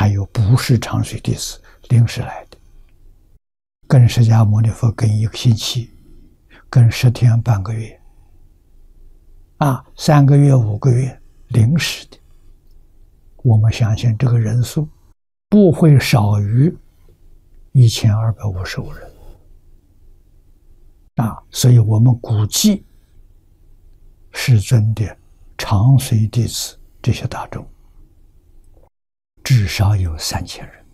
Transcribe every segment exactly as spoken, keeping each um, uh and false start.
还有不是长随弟子临时来的，跟释迦牟尼佛跟一个星期，跟十天半个月，啊，三个月五个月临时的，我们相信这个人数不会少于一千二百五十五人，啊，所以我们估计世尊的长随弟子这些大众至少有三千人，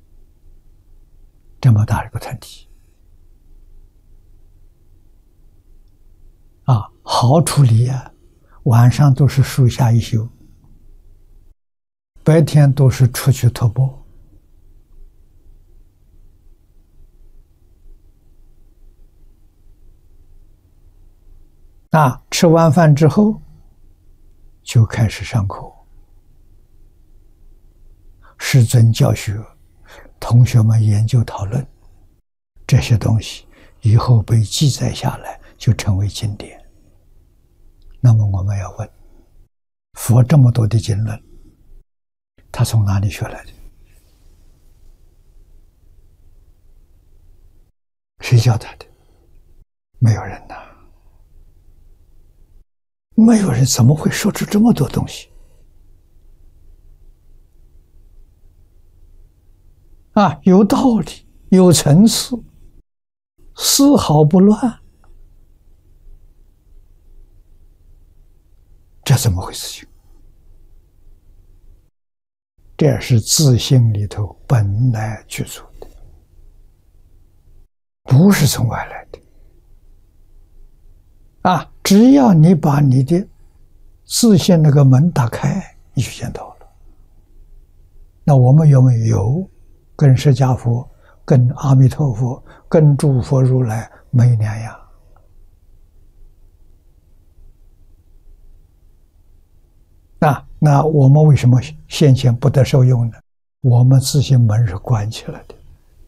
这么大一个团体，啊，好处理啊！晚上都是树下一宿，白天都是出去徒步。啊，吃完饭之后就开始上课，师尊教学，同学们研究讨论，这些东西以后被记载下来，就成为经典。那么我们要问，佛这么多的经论，他从哪里学来的？谁教他的？没有人呐。没有人怎么会说出这么多东西啊？有道理，有层次，丝毫不乱，这怎么回事情？这是自性里头本来具足的，不是从外来的。啊，只要你把你的自性那个门打开，你就见到了。那我们有没有跟释迦佛、跟阿弥陀佛、跟诸佛如来没两样？那那我们为什么先前不得受用呢？我们自性门是关起来的，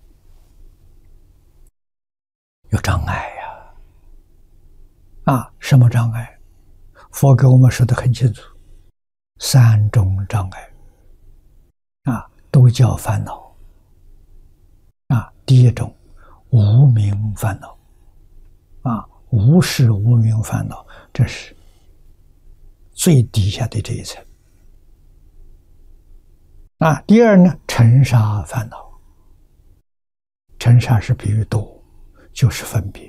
有障碍呀。啊，什么障碍？佛给我们说得很清楚，三种障碍，啊，都叫烦恼。啊，第一种，无明烦恼，啊，无是无明烦恼，这是最底下的这一层。啊，第二呢，尘沙烦恼，尘沙是比喻多，就是分别。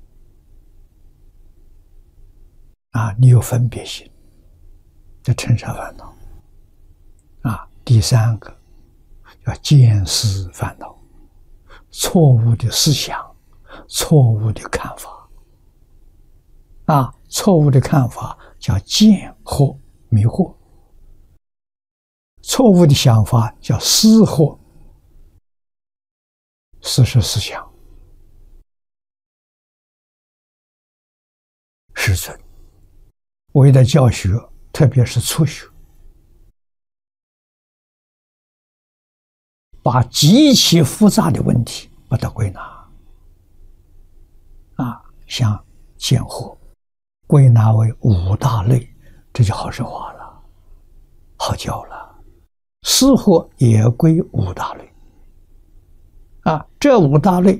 啊，你有分别心，这尘沙烦恼。啊，第三个叫见思烦恼，错误的思想，错误的看法。啊，错误的看法叫见惑迷惑，错误的想法叫思惑，思是思想。师尊为了教学，特别是初学，把极其复杂的问题把它归纳，啊，像见惑归纳为五大类，这就好说话了，好教了。思惑也归五大类，啊，这五大类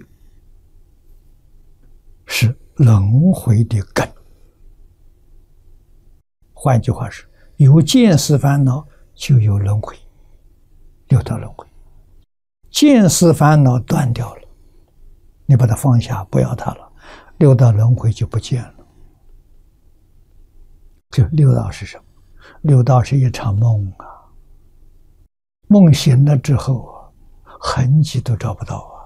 是轮回的根。换句话是，有见思烦恼就有轮回，六道轮回。见思烦恼断掉了，你把它放下，不要它了，六道轮回就不见了。这六道是什么？六道是一场梦啊，梦醒了之后啊，痕迹都找不到啊。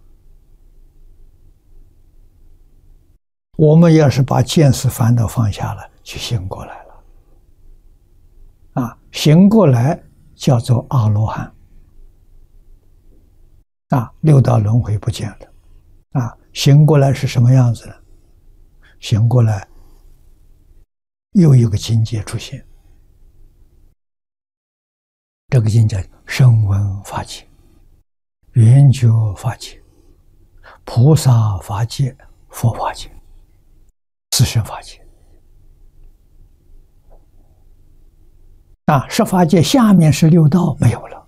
我们要是把见思烦恼放下了，就醒过来了。啊，醒过来叫做阿罗汉。啊，六道轮回不见了。啊，醒过来是什么样子呢？醒过来又有个境界出现，这个境界声闻法界、圆觉法界、菩萨法界、佛法界、四圣法界。啊，十法界下面是六道没有了。